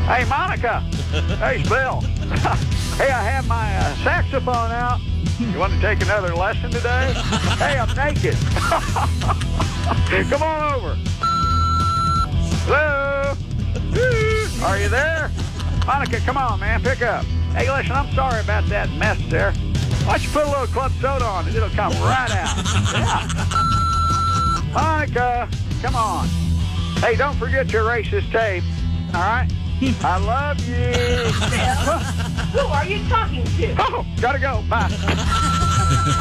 Hey, Monica. Hey, Bill. Hey, I have my saxophone out. You want to take another lesson today? Hey, I'm naked. Come on over. Hello? Are you there? Monica, come on, man. Pick up. Hey, listen, I'm sorry about that mess there. Why don't you put a little club soda on it? It'll come right out. Yeah. Monica, come on. Hey, don't forget your racist tape. All right? I love you. Who are you talking to? Oh, gotta go. Bye.